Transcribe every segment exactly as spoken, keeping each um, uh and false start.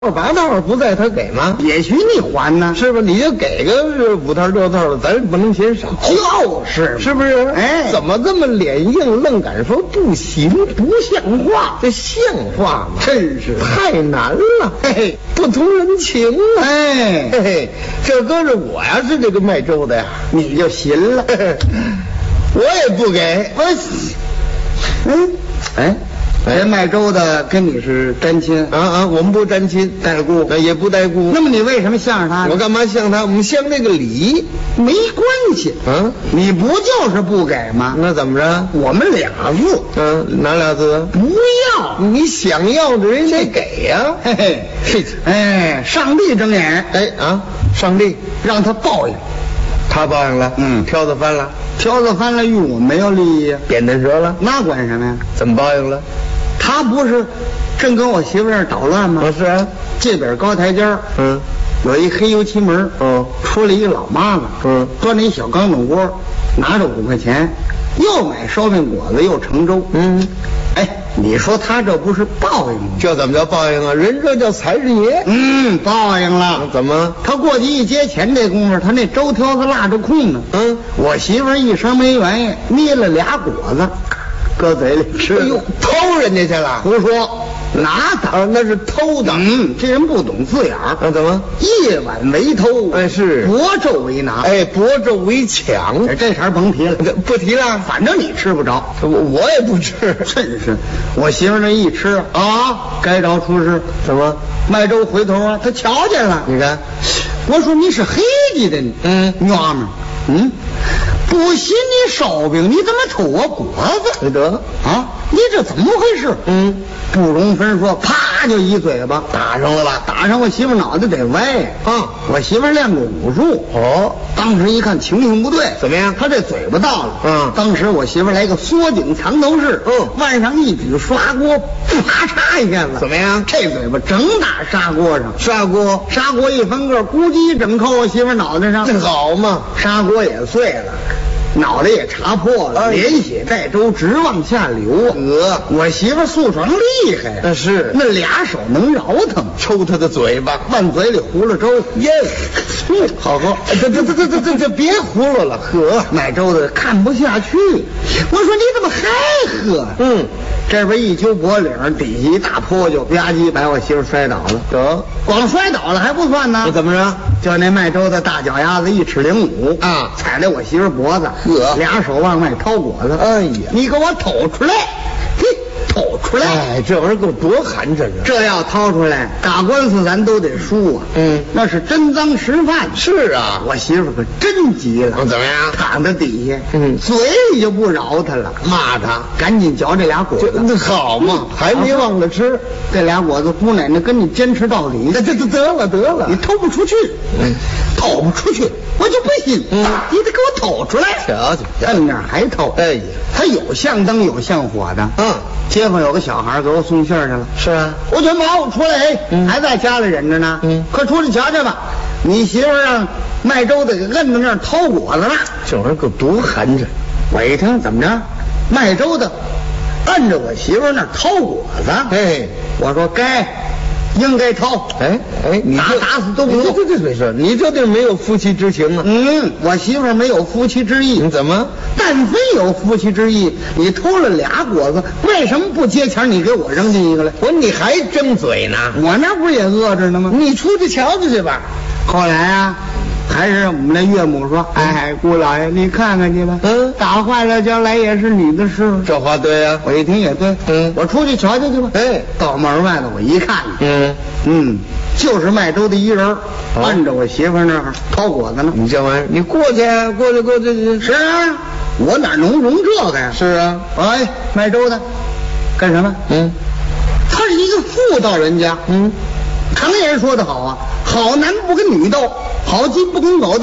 八道不在他给吗？ 也许你还呢， 是吧？你就给个是五套六套的，咱不能嫌少。 就是， 是不是？ 哎， 怎么这么脸硬，愣敢说不行， 不像话？ 这像话吗？ 真是太难了，嘿嘿，不通人情啊！ 哎， 嘿嘿，这搁着我呀是这个卖粥的呀， 你就行了。 我也不给。 我，嗯，哎。这卖粥的跟你是沾亲啊啊，我们不沾亲， 带姑也不带姑。 那么你为什么向着他呢？ 我干嘛向他？我们向这个礼没关系。 嗯， 你不就是不给吗？ 那怎么着？ 我们俩字。 嗯，哪俩字？ 不要。 你想要的人得给呀。 嘿嘿，哎，上帝睁眼。 哎啊，上帝让他报应。 他报应了。 嗯， 挑子翻了。 挑子翻了，与我没有利益。 扁担折了， 那管什么呀？ 怎么报应了？ 他不是正跟我媳妇那儿捣乱吗？ 啊，是啊。 这边高台阶儿， 嗯， 有一黑油漆门， 嗯， 出来一老妈子， 嗯， 端着一小钢桶锅，拿着五块钱，又买烧饼果子，又盛粥。 嗯， 哎，你说他这不是报应吗？ 这怎么叫报应啊？人这叫财神爷。 嗯，报应了。 怎么？ 他过去一接钱这功夫，他那粥挑子落着空呢。 嗯， 我媳妇一声没原因，捏了俩果子，搁嘴里吃。 哎呦，偷人家去了？ 胡说，拿的。 啊，那是偷的。 嗯，这人不懂字眼儿。 啊，怎么？ 夜晚为偷， 哎是； 薄昼为拿， 哎，薄昼为抢。 这茬甭提了， 不提了。 反正你吃不着， 我我也不吃。 真是，我媳妇那一吃啊，该着出事。 什么？ 卖粥回头啊，他瞧见了。 你看， 我说你是黑的的呢。 嗯， 娘们儿，嗯。不信你烧饼，你怎么偷我果子？ 得啊，你这怎么回事？ 嗯， 不容分说，啪就一嘴巴打上了吧？ 打上我媳妇脑袋得歪。 啊， 我媳妇练过武术。 哦， 当时一看情形不对， 怎么样？ 他这嘴巴到了。 嗯， 当时我媳妇来个缩颈藏头式。 嗯， 腕上一举刷锅，啪嚓一下子。 怎么样？ 这嘴巴正打砂锅上。 砂锅， 砂锅一翻个，咕叽一整扣我媳妇脑袋上。 这好嘛？ 砂锅也碎了。脑袋也查破了， 哎、 连血带粥直往下流。 呃， 我媳妇素爽厉害， 那是那俩手能饶他吗？ 抽他的嘴巴， 往嘴里糊了粥， 耶，好喝。这这这这这这这别胡噜了，喝。 买粥的看不下去，我说你怎么还喝？ 嗯， 这边一揪脖领，底下一大泼就吧唧把我媳妇摔倒了。 得， 光摔倒了还不算呢， 那怎么着？ 就那卖粥的大脚丫子一尺零五啊， 踩在我媳妇脖子， 呵， 俩手往外掏果子。 哎呀， 你给我吐出来！嘿，吐出来！ 哎，这玩意儿够多寒碜啊！ 这要掏出来，打官司咱都得输啊。 嗯， 那是真赃实犯。 是啊， 我媳妇可真急了。 嗯，怎么样？ 躺在底下， 嗯， 嘴里就不饶他了， 骂他， 赶紧嚼这俩果子。 那好嘛，还没忘了吃。 这俩果子，姑奶奶跟你坚持到底。 那这这得了得了， 你偷不出去， 嗯， 偷不出去，我就不信。 嗯， 你得给我偷出来。 瞧瞧， 摁那儿还偷。 哎呀， 他有像灯有像火的。 嗯， 街坊有个小孩给我送信儿去了。 是啊， 我就冒出来， 嗯， 还在家里忍着呢。 嗯， 快出去瞧瞧吧。你媳妇让卖粥的给摁在那儿掏果子了。 这玩意儿够多寒碜。 我一听怎么着，卖粥的摁着我媳妇那儿掏果子。 哎， 我说该，应该掏。 哎哎，你打打死都不用。 这这这没事，你这地儿没有夫妻之情啊。 嗯，我媳妇没有夫妻之意。 你怎么？ 但非有夫妻之意，你偷了俩果子，为什么不接钱？你给我扔进一个来。 我你还争嘴呢？ 我那不是也饿着呢吗？ 你出去瞧瞧去吧。 后来啊，还是我们那岳母说：“哎，姑老爷，你看看去吧。 嗯， 打坏了，将来也是你的事。” 这话对呀、啊。 我一听也对。 嗯， 我出去瞧瞧去吧。 哎， 到门外头我一看， 嗯嗯，就是卖粥的一人，按着我媳妇那儿掏果子呢。 你这玩意儿，你过去啊，过去过去。 是啊，我哪能容这个呀？ 是啊， 哎，卖粥的干什么？ 嗯， 他是一个妇道人家。 嗯， 常言说得好啊，好男不跟女斗，好鸡不跟狗斗。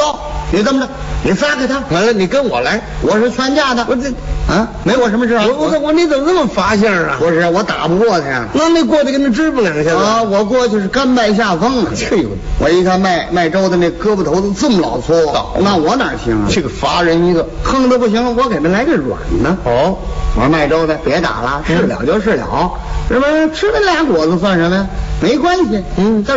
你这么着，你撒开他， 完了，你跟我来， 我是劝架的。 我这啊，没我什么事啊？ 我我我你怎么这么发性啊？ 不是，我打不过他呀。 那你过去给他支棱两下子啊，我过去是甘拜下风啊。 这有， 我一看卖卖粥的那胳膊头子这么老粗，那我哪行啊？ 这个罚人一个， 横的不行，我给他来个软的。 哦， 我说卖粥的别打了，是了就是了，是不是？吃了俩果子算什么呀？没关系， 嗯。